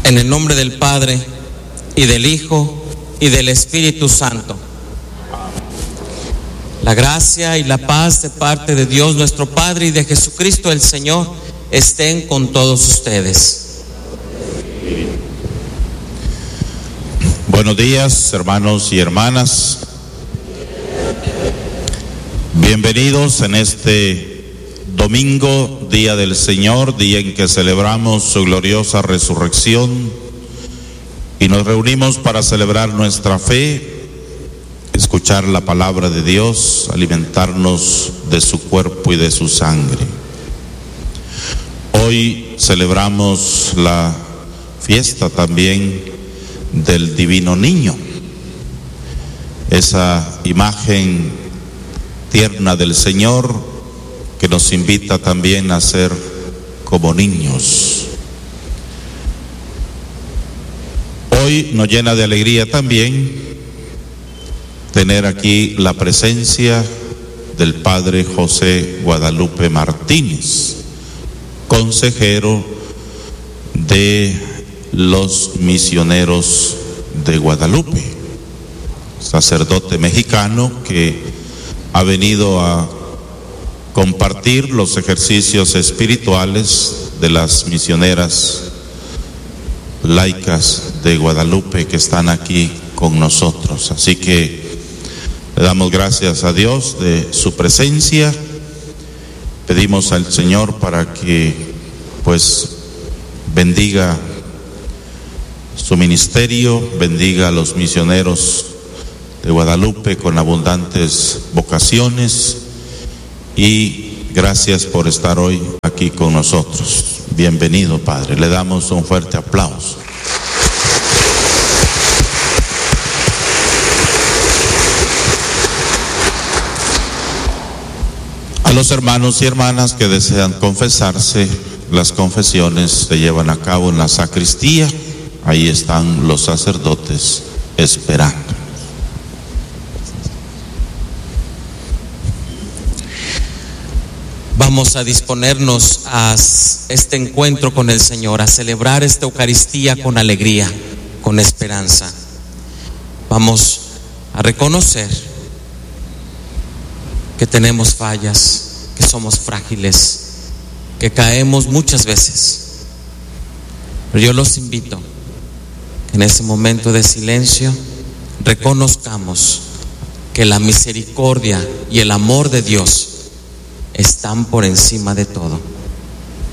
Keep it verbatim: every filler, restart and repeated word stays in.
En el nombre del Padre, y del Hijo, y del Espíritu Santo. La gracia y la paz de parte de Dios nuestro Padre y de Jesucristo el Señor estén con todos ustedes. Buenos días, hermanos y hermanas. Bienvenidos en este domingo, día del Señor, día en que celebramos su gloriosa resurrección y nos reunimos para celebrar nuestra fe, escuchar la palabra de Dios, alimentarnos de su cuerpo y de su sangre. Hoy celebramos la fiesta también del Divino Niño, esa imagen tierna del Señor que nos invita también a ser como niños. Hoy nos llena de alegría también tener aquí la presencia del Padre José Guadalupe Martínez, consejero de los misioneros de Guadalupe, sacerdote mexicano que ha venido a compartir los ejercicios espirituales de las misioneras laicas de Guadalupe que están aquí con nosotros. Así que le damos gracias a Dios de su presencia. Pedimos al Señor para que pues bendiga su ministerio, bendiga a los misioneros de Guadalupe con abundantes vocaciones, y gracias por estar hoy aquí con nosotros. Bienvenido, Padre. Le damos un fuerte aplauso. A los hermanos y hermanas que desean confesarse, las confesiones se llevan a cabo en la sacristía. Ahí están los sacerdotes esperando. Vamos a disponernos a este encuentro con el Señor, a celebrar esta Eucaristía con alegría, con esperanza. Vamos a reconocer que tenemos fallas, que somos frágiles, que caemos muchas veces. Pero yo los invito que en ese momento de silencio reconozcamos que la misericordia y el amor de Dios están por encima de todo.